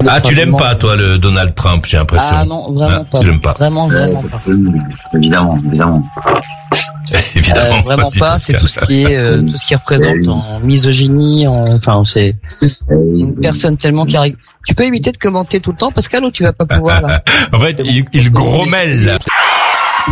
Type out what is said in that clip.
Ah, tu l'aimes pas, toi, le Donald Trump, j'ai l'impression. Ah non, vraiment pas. Tu l'aimes pas. Vraiment pas. Évidemment. Évidemment. Vraiment pas, c'est tout ce qui est, tout ce qui représente en misogynie, enfin, c'est une personne tellement qui Tu peux éviter de commenter tout le temps, Pascal, ou tu vas pas pouvoir, là? En fait, il grommelle.